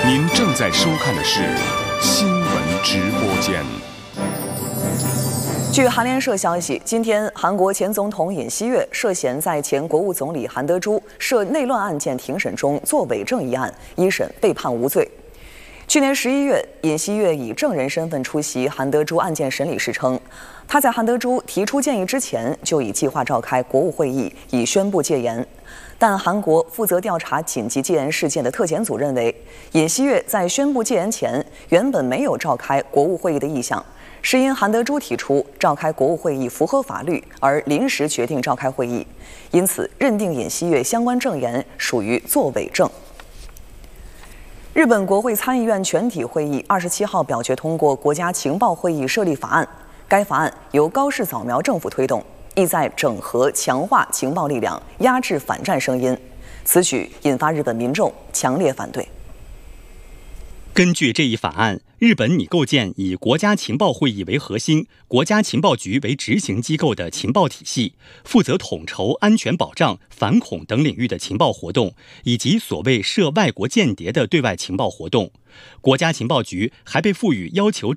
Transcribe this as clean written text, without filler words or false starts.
您正在收看的是新闻直播间。 据韩联社消息，今天韩国前总统尹锡悦涉嫌在前国务总理韩德洙涉内乱案件庭审中作伪证一案，一审被判无罪。去年11月，尹锡悦以证人身份出席韩德洙案件审理时称，他在韩德洙提出建议之前就已计划召开国务会议，以宣布戒严。但韩国负责调查紧急戒严事件的特检组认为，尹锡悦在宣布戒严前原本没有召开国务会议的意向，是因韩德洙提出召开国务会议符合法律而临时决定召开会议，因此认定尹锡悦相关证言属于作伪证。日本国会参议院全体会议27号表决通过国家情报会议设立法案，该法案由高市早苗政府推动，意在整合强化情报力量，压制反战声音。此举引发日本民众强烈反对。 根据这一法案，日本拟构建以国家情报会议为核心、国家情报局为执行机构的情报体系，负责统筹安全保障、反恐等领域的情报活动，以及所谓涉外国间谍的对外情报活动。国家情报局还被赋予要求